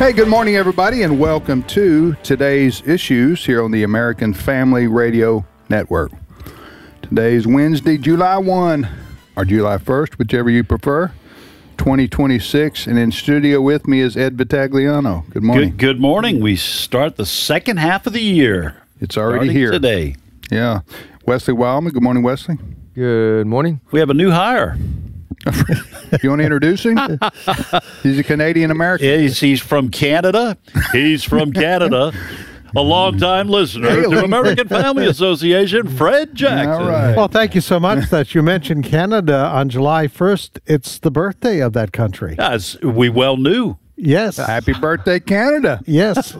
Hey, good morning, everybody, and welcome to today's issues here on the American Family Radio Network. Today's Wednesday, July 1, or July 1st, whichever you prefer, 2026. And in studio with me is Ed Vitagliano. Good morning. Good morning. We start the second half of the year. It's already here today. Yeah. Wesley Wildman. Good morning, Wesley. Good morning. We have a new hire. You want to introduce him? He's a Canadian-American. He's from Canada. He's from Canada. A long-time listener to American Family Association, Fred Jackson. All right. Well, thank you so much that you mentioned Canada on July 1st. It's the birthday of that country. As we well knew. Yes. Happy birthday, Canada. Yes.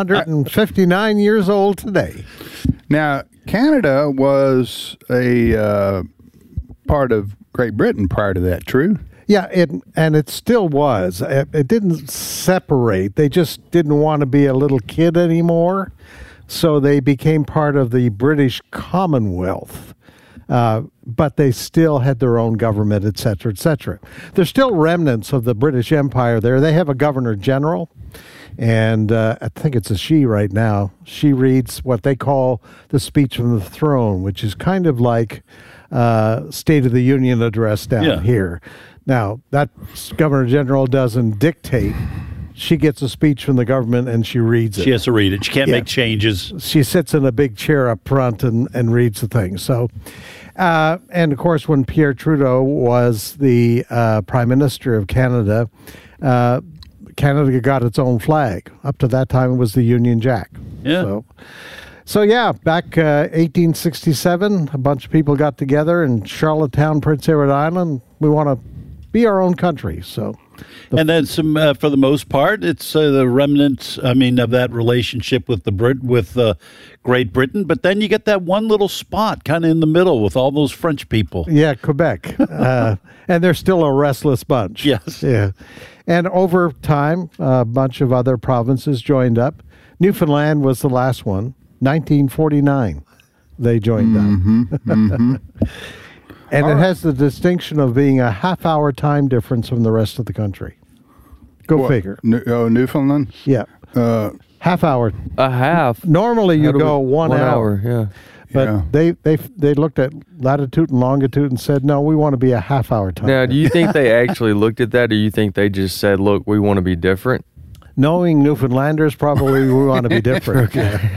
159 years old today. Now, Canada was a part of Great Britain prior to that, true? Yeah, it still was. It didn't separate. They just didn't want to be a little kid anymore, so they became part of the British Commonwealth. But they still had their own government, et cetera, et cetera. There's still remnants of the British Empire there. They have a governor general, and I think it's a she right now. She reads what they call the speech from the throne, which is kind of like State of the Union address down here. Now, that governor general doesn't dictate. She gets a speech from the government and she reads it. She has to read it. She can't make changes. She sits in a big chair up front and reads the thing. So, and of course, when Pierre Trudeau was the Prime Minister of Canada, Canada got its own flag. Up to that time, it was the Union Jack. Yeah. So yeah, back 1867, a bunch of people got together in Charlottetown, Prince Edward Island. We want to be our own country. So, and then some, for the most part, it's the remnants. I mean, of that relationship with Great Britain. But then you get that one little spot, kind of in the middle, with all those French people. Yeah, Quebec, and they're still a restless bunch. Yes. Yeah, and over time, a bunch of other provinces joined up. Newfoundland was the last one. 1949, they joined up. And it has the distinction of being a half-hour time difference from the rest of the country. Go figure. Newfoundland? Yeah. Half hour. A half. Normally you go 1 hour. Yeah. But they looked at latitude and longitude and said, no, we want to be a half-hour time. Now, do you think they actually looked at that, or do you think they just said, look, we want to be different? Knowing Newfoundlanders, probably we want to be different.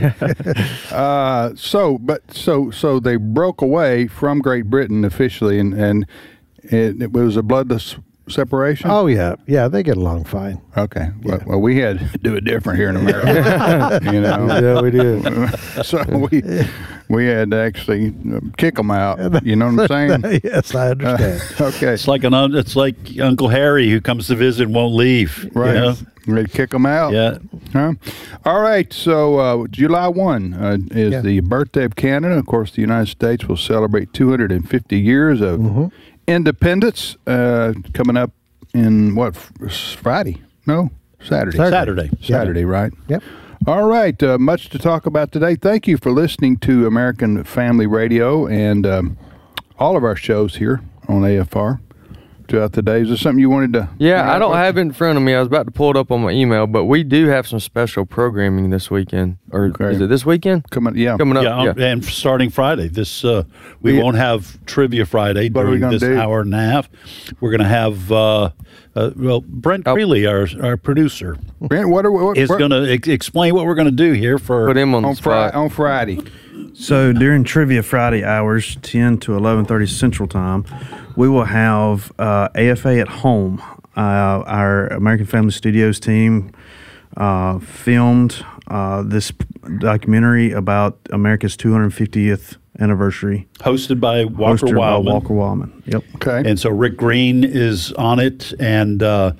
So they broke away from Great Britain officially, and it was a bloodless separation? Oh, yeah. Yeah, they get along fine. Okay. Well, we had to do it different here in America. Yeah, we did. So we had to actually kick them out. You know what I'm saying? Yes, I understand. Okay. It's like Uncle Harry who comes to visit and won't leave. Right. You know? Ready to kick them out? Yeah. Huh? All right. So July 1 is the birthday of Canada. Of course, the United States will celebrate 250 years of independence coming up in Friday? No, Saturday. Saturday, right? Yep. All right. Much to talk about today. Thank you for listening to American Family Radio and all of our shows here on AFR throughout the day. Is there something you wanted to... Yeah, I don't have it in front of me. I was about to pull it up on my email, but we do have some special programming this weekend. Or is it this weekend? Coming up. Yeah, and starting Friday. We won't have Trivia Friday during this hour and a half. We're going to have Brent Creeley, our producer, Brent, is going to explain what we're going to do here for put him on the spot on Friday. So during Trivia Friday hours, 10 to 11:30 Central Time, we will have AFA at Home. Our American Family Studios team filmed this documentary about America's 250th anniversary. Hosted by Walker Wildman. Yep. Okay. And so Rick Green is on it, and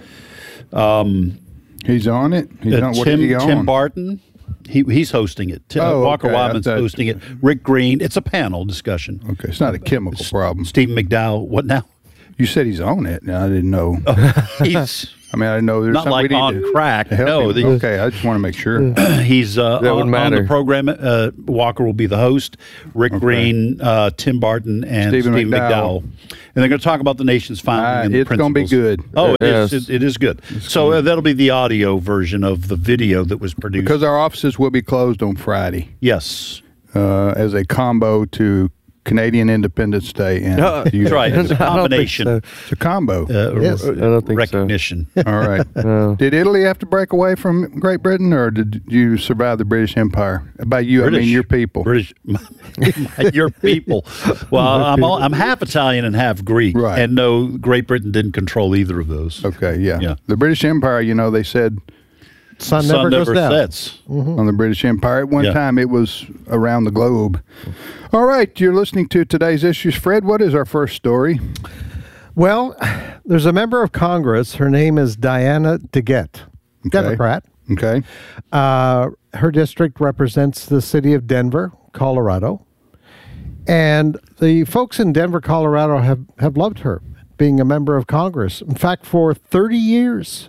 he's on it. Tim Barton. He's hosting it. Walker Wildman's hosting it. Rick Green. It's a panel discussion. Okay, it's not a chemical problem. Stephen McDowell. What now? You said he's on it. I didn't know. I mean, I know there's Not something like we need on to crack. help No, him. Okay, I just want to make sure. he's on wouldn't the matter. program. Walker will be the host. Rick Green, Tim Barton, and Stephen Stephen McDowell. McDowell. And they're going to talk about the nation's founding and the It's going to be principles. good. Oh, Yes. it is good. So that'll be the audio version of the video that was produced. Because our offices will be closed on Friday Yes. as a combo to Canadian Independence Day. And That's right. It's a I don't think combination. so. It's a combo. Yes. I don't think recognition. All right. No. Did Italy have to break away from Great Britain, or did you survive the British Empire? By you, I mean your people. British, your people. Well, I'm half Italian and half Greek, Right. and no, Great Britain didn't control either of those. Okay, yeah. Yeah. The British Empire, you know, they said Sun Sun never goes down. sets. on the British Empire. At one Yeah. time, it was around the globe. All right, you're listening to today's issues. Fred, what is our first story? Well, there's a member of Congress. Her name is Diana DeGette, Democrat. Okay. Her district represents the city of Denver, Colorado. And the folks in Denver, Colorado have loved her being a member of Congress. In fact, for 30 years.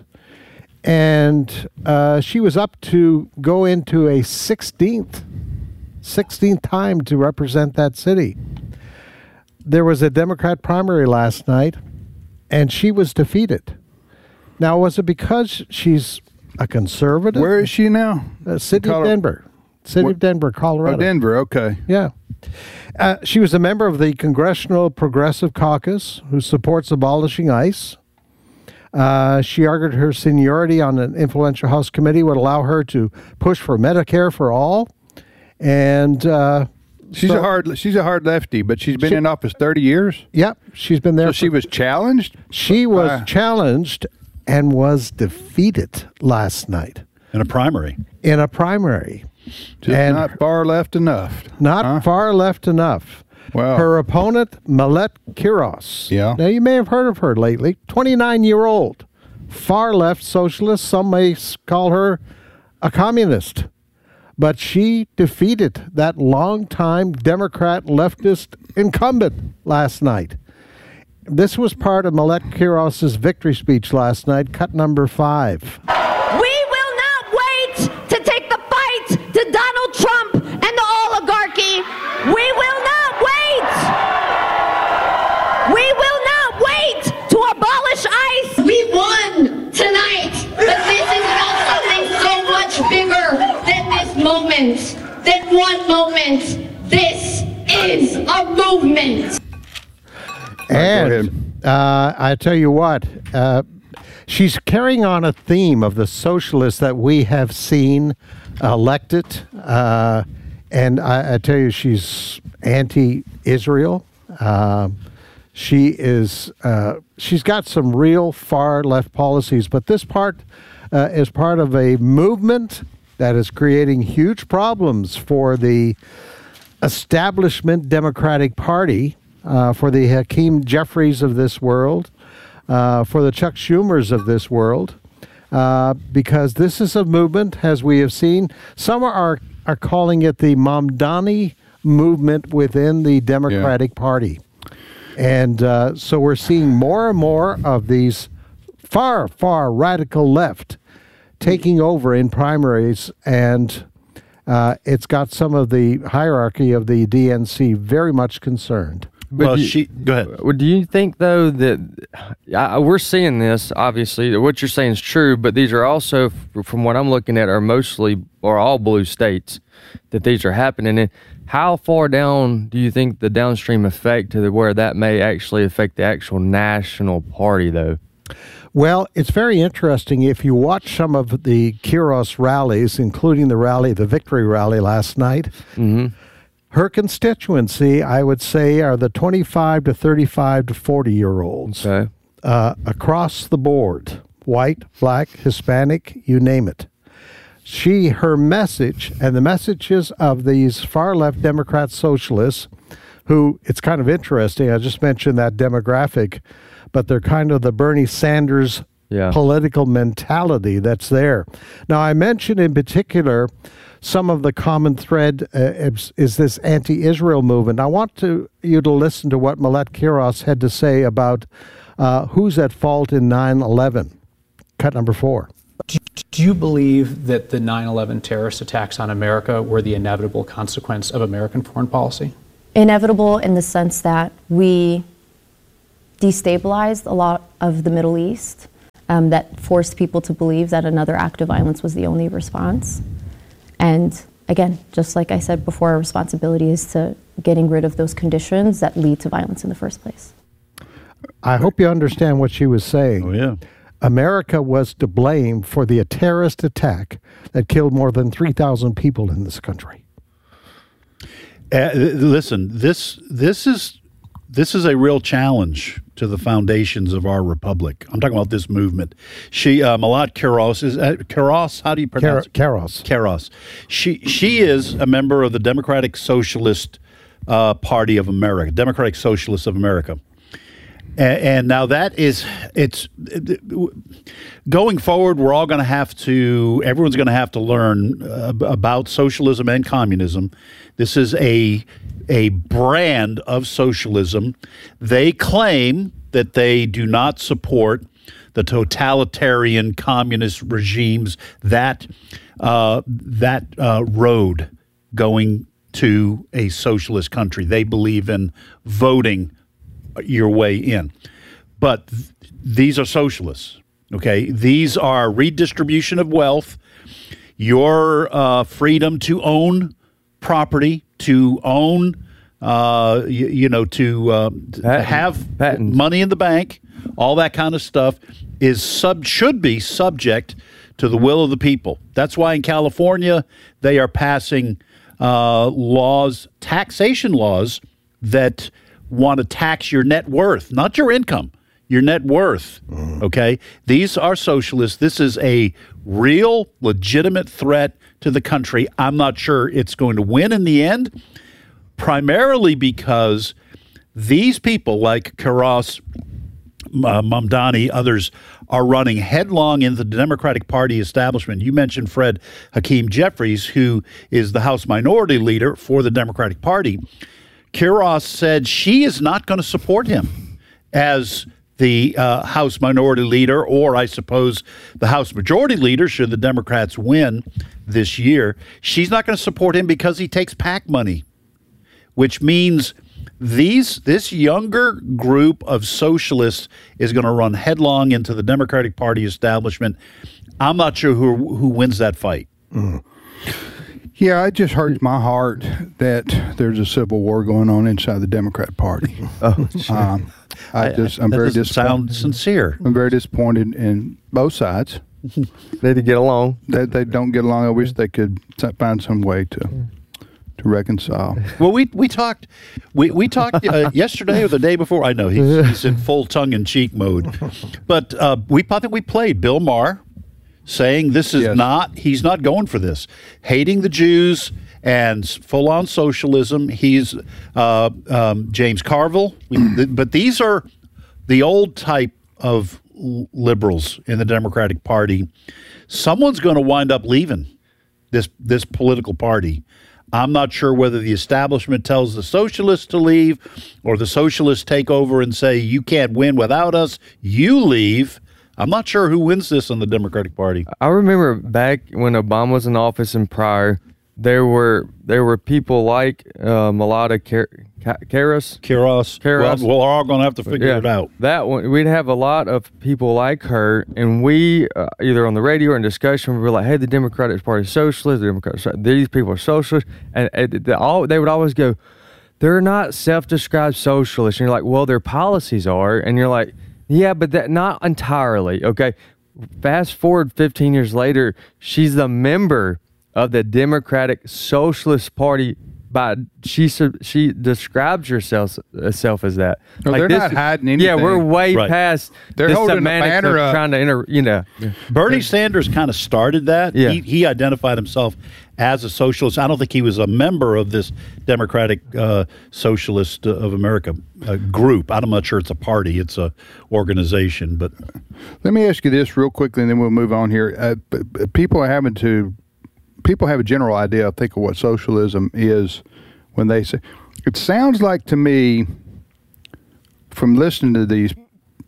And she was up to go into a 16th time to represent that city. There was a Democrat primary last night, and she was defeated. Now, was it because she's a conservative? Where is she now? City of Denver. City of Denver, Colorado. Oh, Denver. Okay. Yeah. She was a member of the Congressional Progressive Caucus who supports abolishing ICE. She argued her seniority on an influential House committee would allow her to push for Medicare for all. And She's a hard lefty, but she's been in office 30 years. Yep, she's been there. So she was challenged. She was challenged and was defeated last night In a primary. in a primary. Just And not far left enough. Not far left enough. Wow. Her opponent, Millet Quiros. Yeah. Now, you may have heard of her lately. 29-year-old, far-left socialist. Some may call her a communist. But she defeated that longtime Democrat leftist incumbent last night. This was part of Millet Quiros' victory speech last night, cut number 5. We will not wait to take the fight to Donald Trump and the oligarchy. We will not wait. We will not wait to abolish ICE. We won tonight, but this is about something so much bigger than this moment, than one moment. This is a movement. And I tell you what, she's carrying on a theme of the socialists that we have seen elected. And I tell you, she's anti-Israel. She's got some real far left policies, but this part is part of a movement that is creating huge problems for the establishment Democratic Party, for the Hakeem Jeffries of this world, for the Chuck Schumers of this world, because this is a movement, as we have seen. Some are calling it the Mamdani movement within the Democratic Party. And so we're seeing more and more of these far, far radical left taking over in primaries, and it's got some of the hierarchy of the DNC very much concerned. Well, go ahead. Well, do you think, though, that we're seeing this, obviously, what you're saying is true, but these are also, from what I'm looking at, are mostly or all blue states that these are happening in. How far down do you think the downstream effect to where that may actually affect the actual national party, though? Well, it's very interesting. If you watch some of the Quiros rallies, including the victory rally last night, her constituency, I would say, are the 25 to 35 to 40-year-olds. Okay. Across the board, white, black, Hispanic, you name it. Her message, and the messages of these far-left Democrat socialists, who, it's kind of interesting, I just mentioned that demographic, but they're kind of the Bernie Sanders political mentality that's there. Now, I mentioned in particular some of the common thread is this anti-Israel movement. I want you to listen to what Millet Quiros had to say about who's at fault in 9/11. cut number 4. Do you believe that the 9/11 terrorist attacks on America were the inevitable consequence of American foreign policy? Inevitable in the sense that we destabilized a lot of the Middle East, that forced people to believe that another act of violence was the only response. And again, just like I said before, our responsibility is to getting rid of those conditions that lead to violence in the first place. I hope you understand what she was saying. Oh, yeah. America was to blame for the terrorist attack that killed more than 3,000 people in this country. Listen, this is a real challenge to the foundations of our republic. I'm talking about this movement. Malat Keros, is Keros? How do you pronounce it? Keros. Keros. She is a member of the Democratic Socialist Party of America, Democratic Socialists of America. And now it's going forward, we're all going to have to, everyone's going to have to learn about socialism and communism. This is a brand of socialism. They claim that they do not support the totalitarian communist regimes that road going to a socialist country. They believe in voting your way in. But these are socialists, okay? These are redistribution of wealth, your freedom to own property, to own, to have patents, money in the bank, all that kind of stuff should be subject to the will of the people. That's why in California they are passing taxation laws that want to tax your net worth, not your income, your net worth. Okay? These are socialists. This is a real, legitimate threat to the country. I'm not sure it's going to win in the end, primarily because these people like Keros, Mamdani, others are running headlong into the Democratic Party establishment. You mentioned Fred Hakeem Jeffries, who is the House Minority Leader for the Democratic Party. Keros said she is not going to support him as the House Minority Leader, or I suppose the House Majority Leader, should the Democrats win this year. She's not going to support him because he takes PAC money, which means this younger group of socialists is going to run headlong into the Democratic Party establishment. I'm not sure who wins that fight. Yeah, it just hurts my heart that there's a civil war going on inside the Democrat Party. I'm very disappointed. Sound sincere. I'm very disappointed in both sides. They to get along. They don't get along. I wish they could find some way to reconcile. Well, we talked yesterday or the day before. I know he's in full tongue-in-cheek mode, but I think we played Bill Maher saying this is he's not going for this. Hating the Jews and full-on socialism. He's James Carville. But these are the old type of liberals in the Democratic Party. Someone's going to wind up leaving this political party. I'm not sure whether the establishment tells the socialists to leave or the socialists take over and say, you can't win without us, you leave. I'm not sure who wins this in the Democratic Party. I remember back when Obama was in office and prior, there were people like Malata Keros. Well, we're all going to have to figure it out. That one, we'd have a lot of people like her, and we either on the radio or in discussion, we'd be like, "Hey, the Democratic Party is socialist. The Democrats, these people are socialists," and they would always go, "They're not self-described socialists." And you're like, "Well, their policies are," and you're like, "Yeah, but that not entirely." Okay, fast forward 15 years later, she's the member of the Democratic Socialist Party. She describes herself as that. No, they're not hiding anything. Yeah, we're way past. They're holding the banner up. Trying to Bernie Sanders kind of started that. Yeah. He identified himself as a socialist. I don't think he was a member of this Democratic Socialist of America group. I'm not sure it's a party. It's a organization. But let me ask you this real quickly, and then we'll move on here. People have a general idea, I think, of what socialism is when they say. It sounds like to me, from listening to these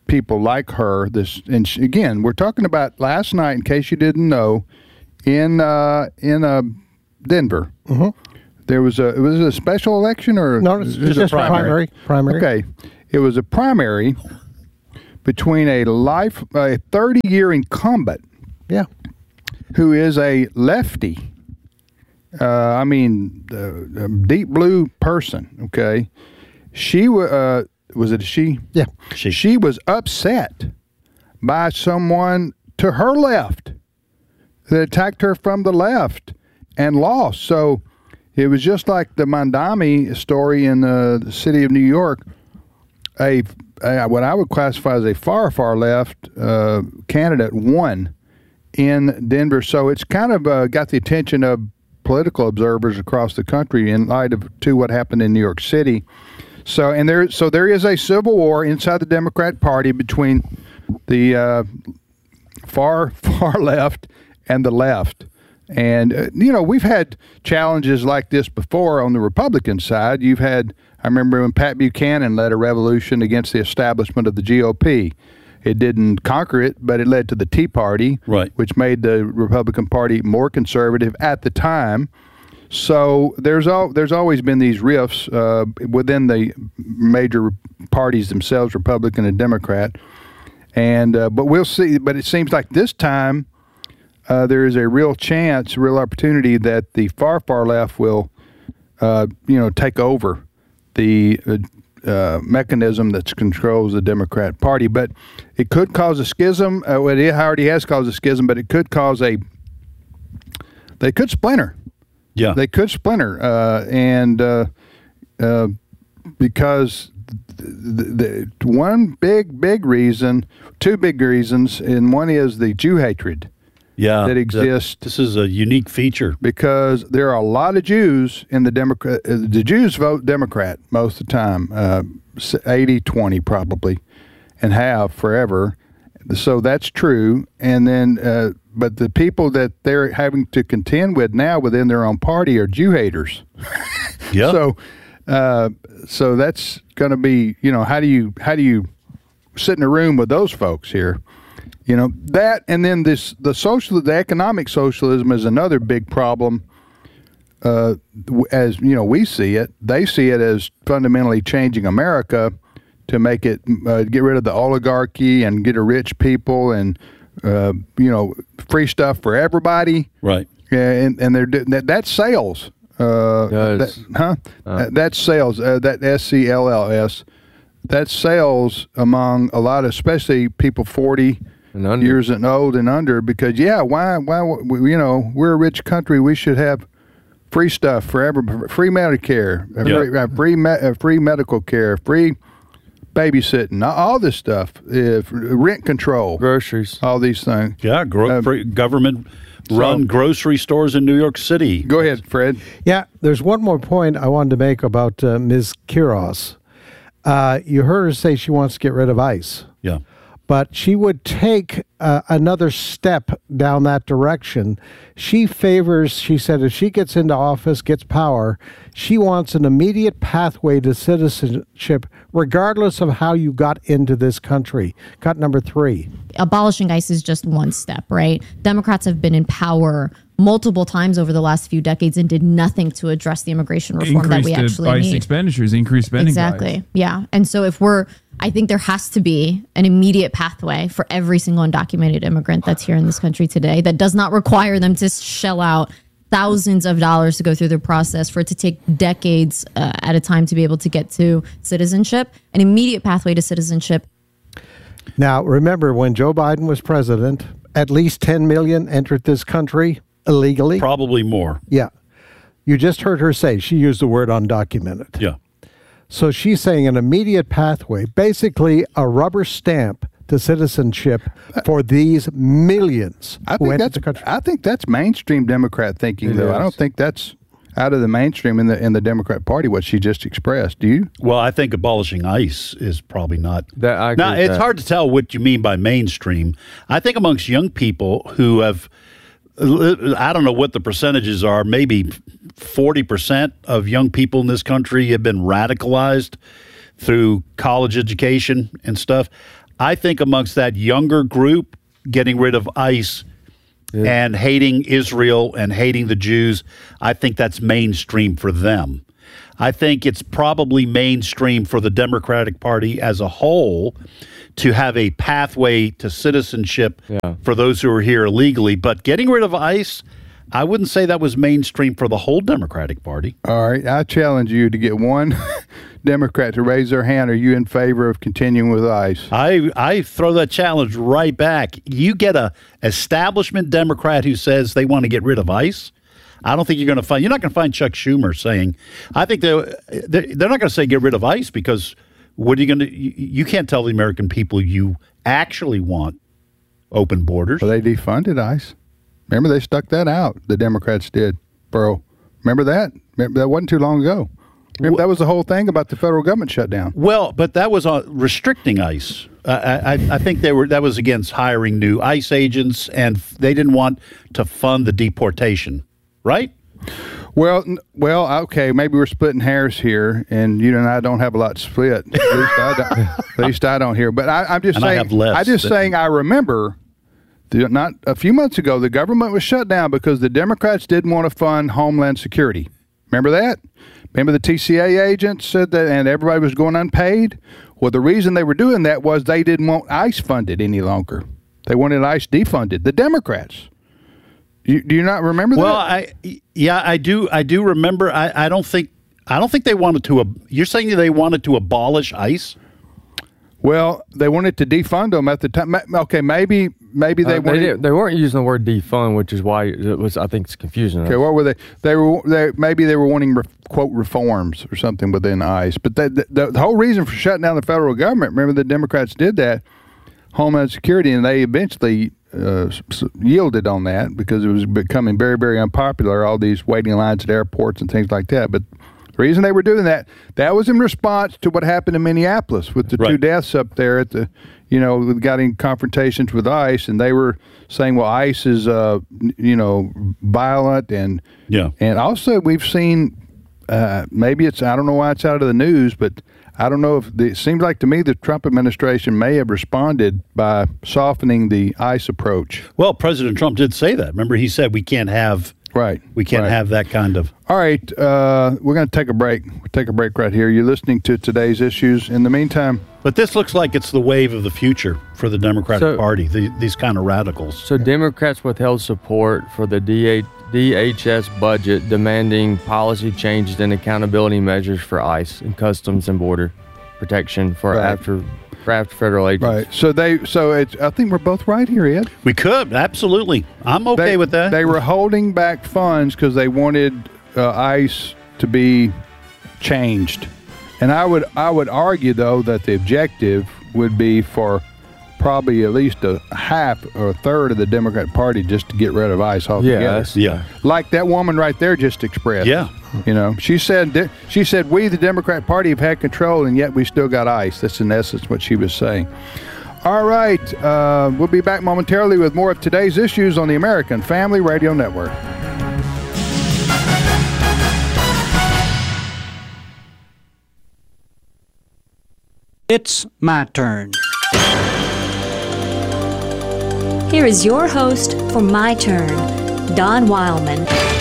people like her. Again, we're talking about last night. In case you didn't know, in Denver, it was a special election, or no, it's just a primary. Okay, it was a primary between a 30-year incumbent, who is a lefty. A deep blue person. Okay, she was it a she? Yeah, she was upset by someone to her left that attacked her from the left and lost. So it was just like the Mamdani story in the city of New York. What I would classify as a far left candidate won in Denver. So it's kind of got the attention of political observers across the country in light of what happened in New York City. So there is a civil war inside the Democrat Party between the far left and the left. And we've had challenges like this before on the Republican side. I remember when Pat Buchanan led a revolution against the establishment of the GOP. It didn't conquer it, but it led to the Tea Party, right, which made the Republican Party more conservative at the time. So there's always been these rifts within the major parties themselves, Republican and Democrat. And but we'll see. But it seems like this time there is a real opportunity that the far left will, take over the mechanism that controls the Democrat Party. But it could cause a schism. It already has caused a schism, but it could cause they could splinter. Yeah. They could splinter. Because the one big reason, two big reasons, and one is the Jew hatred. Yeah, that exists. This is a unique feature because there are a lot of Jews in the Democrat. The Jews vote Democrat most of the time, 80-20 probably, and have forever. So that's true. And then, but the people that they're having to contend with now within their own party are Jew haters. Yeah. So that's going to be, how do you sit in a room with those folks here? That, and then the economic socialism is another big problem. As we see it, they see it as fundamentally changing America to make it get rid of the oligarchy and get a rich people and free stuff for everybody. Right. And that's sales. That's sales. That SCLLS. That's sales among a lot of, especially people 40 years and old and under, because why we're a rich country, we should have free stuff for everybody, free Medicare, free medical care, free babysitting, all this stuff, rent control, groceries, all these things. Yeah, government run grocery stores in New York City. Go ahead, Fred. Yeah, there's one more point I wanted to make about Ms. Quiroz. You heard her say she wants to get rid of ICE. Yeah. But she would take another step down that direction. She said, if she gets into office, gets power, she wants an immediate pathway to citizenship, regardless of how you got into this country. Cut number 3. Abolishing ICE is just one step, right? Democrats have been in power multiple times over the last few decades and did nothing to address the immigration reform that we actually need. ICE expenditures, increased spending. Exactly. Yeah. And so I think there has to be an immediate pathway for every single undocumented immigrant that's here in this country today that does not require them to shell out thousands of dollars to go through the process, for it to take decades at a time to be able to get to citizenship. An immediate pathway to citizenship. Now, remember, when Joe Biden was president, at least 10 million entered this country illegally. Probably more. Yeah. You just heard her say, she used the word undocumented. Yeah. So she's saying an immediate pathway, basically a rubber stamp to citizenship for these millions who entered the country. I think that's mainstream Democrat thinking, though. I don't think that's out of the mainstream in the Democrat Party, what she just expressed. Do you? Well, I think abolishing ICE is probably not. Now, it's hard to tell what you mean by mainstream. I think amongst young people who have, I don't know what the percentages are, maybe 40% of young people in this country have been radicalized through college education and stuff. I think amongst that younger group, getting rid of ICE and hating Israel and hating the Jews, I think that's mainstream for them. I think it's probably mainstream for the Democratic Party as a whole to have a pathway to citizenship for those who are here illegally. But getting rid of ICE, I wouldn't say that was mainstream for the whole Democratic Party. All right, I challenge you to get one Democrat to raise their hand. Are you in favor of continuing with ICE? I throw that challenge right back. You get a establishment Democrat who says they want to get rid of ICE. I don't think you're not going to find Chuck Schumer saying, I think they're not going to say get rid of ICE, because what are you going to, you can't tell the American people you actually want open borders. Well, they defunded ICE. Remember, they stuck that out. The Democrats did, Burrow. Remember that? That wasn't too long ago. Remember, that was the whole thing about the federal government shutdown. Well, but that was restricting ICE. I think that was against hiring new ICE agents, and they didn't want to fund the deportation, right? Well, okay, maybe we're splitting hairs here, and you and I don't have a lot to split. At least I don't here. But I'm just saying. I remember. Not a few months ago, the government was shut down because the Democrats didn't want to fund Homeland Security. Remember that? Remember the TCA agents said that, and everybody was going unpaid? Well, the reason they were doing that was they didn't want ICE funded any longer. They wanted ICE defunded. The Democrats. Do you not remember that? Well, I do remember. I don't think they wanted to. You're saying they wanted to abolish ICE? Well, they wanted to defund them at the time. Okay, maybe they wanted. They weren't using the word defund, which is why it was. I think it's confusing. Okay, what were they? They were wanting quote reforms or something within ICE. But the whole reason for shutting down the federal government. Remember, the Democrats did that, Homeland Security, and they eventually yielded on that because it was becoming very, very unpopular. All these waiting lines at airports and things like that, but. The reason they were doing that was in response to what happened in Minneapolis with the two deaths up there at the, got in confrontations with ICE, and they were saying, well, ICE is, violent, and also we've seen, maybe I don't know why it's out of the news, but I don't know it seems like to me the Trump administration may have responded by softening the ICE approach. Well, President Trump did say that. Remember, he said we can't have. Right. We can't have that kind of. All right. We're going to take a break. We'll take a break right here. You're listening to Today's Issues. In the meantime. But this looks like it's the wave of the future for the Democratic Party, these kind of radicals. So Democrats withheld support for the DHS budget, demanding policy changes and accountability measures for ICE and Customs and Border Protection for after federal agents. Right. So I think we're both right here, Ed. We could, absolutely. I'm okay with that. They were holding back funds because they wanted ICE to be changed. And I would argue, though, that the objective would be for probably at least a half or a third of the Democratic Party just to get rid of ICE altogether. Yeah. Like that woman right there just expressed. Yeah. She said we, the Democrat Party, have had control, and yet we still got ICE. That's in essence what she was saying. All right. We'll be back momentarily with more of Today's Issues on the American Family Radio Network. It's my turn. Here is your host for My Turn, Don Wildman.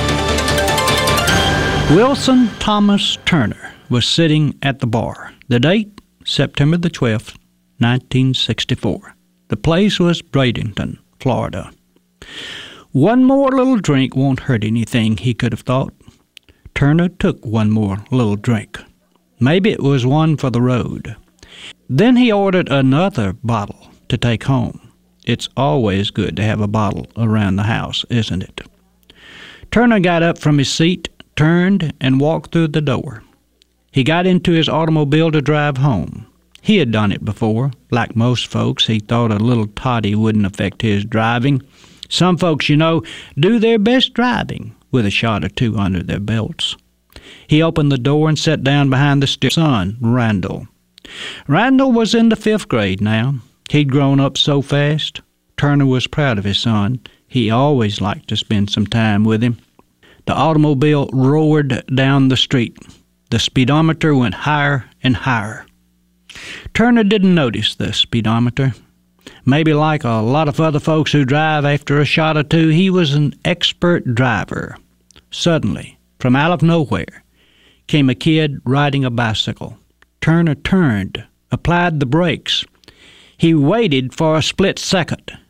Wilson Thomas Turner was sitting at the bar. The date, September the 12th, 1964. The place was Bradenton, Florida. One more little drink won't hurt anything, he could have thought. Turner took one more little drink. Maybe it was one for the road. Then he ordered another bottle to take home. It's always good to have a bottle around the house, isn't it? Turner got up from his seat, turned, and walked through the door. He got into his automobile to drive home. He had done it before. Like most folks, he thought a little toddy wouldn't affect his driving. Some folks, do their best driving with a shot or two under their belts. He opened the door and sat down behind the son, Randall. Randall was in the 5th grade now. He'd grown up so fast. Turner was proud of his son. He always liked to spend some time with him. The automobile roared down the street. The speedometer went higher and higher. Turner didn't notice the speedometer. Maybe like a lot of other folks who drive after a shot or two, he was an expert driver. Suddenly, from out of nowhere, came a kid riding a bicycle. Turner turned, applied the brakes. He waited for a split second.